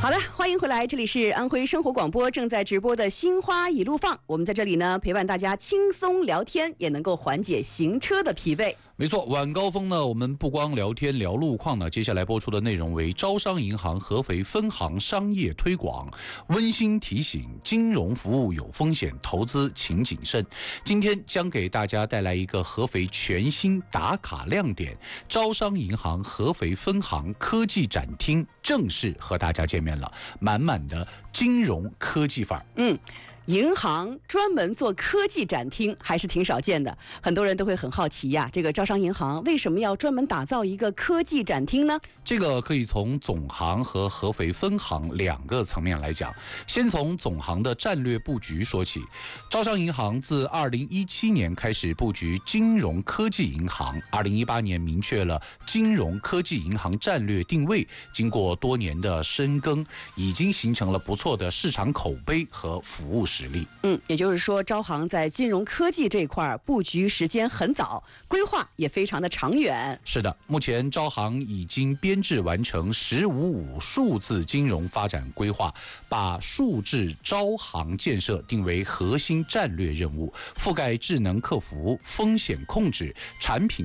好的，欢迎回来，这里是安徽生活广播正在直播的心花一路放，我们在这里呢陪伴大家轻松聊天，也能够缓解行车的疲惫。 没错，晚高峰呢，我们不光聊天聊路况呢，接下来播出的内容为招商银行合肥分行商业推广，温馨提醒：金融服务有风险，投资请谨慎。今天将给大家带来一个合肥全新打卡亮点，招商银行合肥分行科技展厅正式和大家见面了，满满的金融科技范儿。 银行专门做科技展厅还是挺少见的，很多人都会很好奇呀，这个招商银行为什么要专门打造一个科技展厅呢？ 这个可以从总行和合肥分行两个层面来讲。先从总行的战略布局说起，招商银行自2017年开始布局金融科技银行，2018年明确了金融科技银行战略定位，经过多年的深耕，已经形成了不错的市场口碑和服务实力。 也就是说，招行在金融科技这块布局时间很早，规划也非常的长远。 是的，目前招行已经编制完成“15+5”数字金融发展规划，把数字招行建设定为核心战略任务，覆盖智能客服、风险控制、产品